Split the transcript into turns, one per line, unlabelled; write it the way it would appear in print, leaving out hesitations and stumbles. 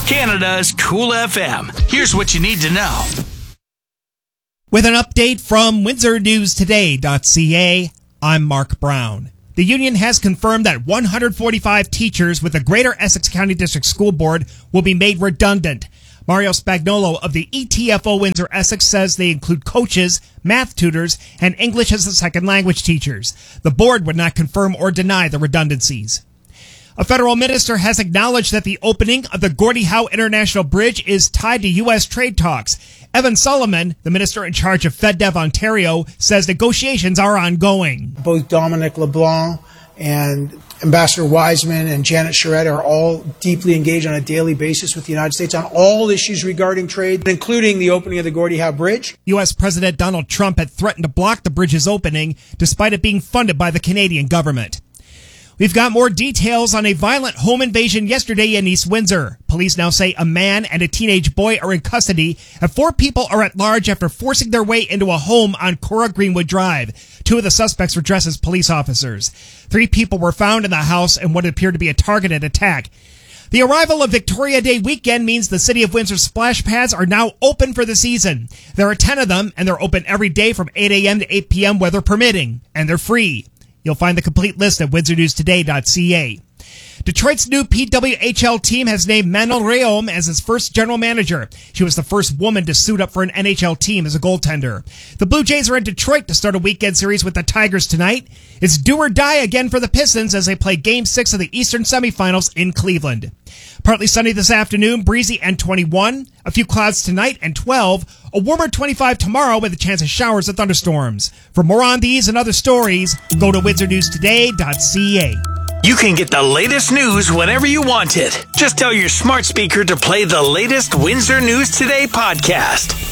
Canada's Cool FM. Here's what you need to know.
With an update from WindsorNewsToday.ca, I'm Mark Brown. The union has confirmed that 145 teachers with the Greater Essex County District School Board will be made redundant. Mario Spagnolo of the ETFO Windsor Essex says they include coaches, math tutors, and English as a second language teachers. The board would not confirm or deny the redundancies. A federal minister has acknowledged that the opening of the Gordie Howe International Bridge is tied to U.S. trade talks. Evan Solomon, the minister in charge of FedDev Ontario, says negotiations are ongoing.
Both Dominic LeBlanc and Ambassador Wiseman and Janet Charette are all deeply engaged on a daily basis with the United States on all issues regarding trade, including the opening of the Gordie Howe Bridge.
U.S. President Donald Trump had threatened to block the bridge's opening, despite it being funded by the Canadian government. We've got more details on a violent home invasion yesterday in East Windsor. Police now say a man and a teenage boy are in custody, and 4 people are at large after forcing their way into a home on Cora Greenwood Drive. 2 of the suspects were dressed as police officers. 3 people were found in the house in what appeared to be a targeted attack. The arrival of Victoria Day weekend means the City of Windsor splash pads are now open for the season. There are 10 of them, and they're open every day from 8 a.m. to 8 p.m. weather permitting, and they're free. You'll find the complete list at WindsorNewsToday.ca. Detroit's new PWHL team has named Manon Rhéaume as its first general manager. She was the first woman to suit up for an NHL team as a goaltender. The Blue Jays are in Detroit to start a weekend series with the Tigers tonight. It's do or die again for the Pistons as they play Game 6 of the Eastern semifinals in Cleveland. Partly sunny this afternoon, breezy and 21. A few clouds tonight and 12. A warmer 25 tomorrow with a chance of showers and thunderstorms. For more on these and other stories, go to WindsorNewsToday.ca.
You can get the latest news whenever you want it. Just tell your smart speaker to play the latest Windsor News Today podcast.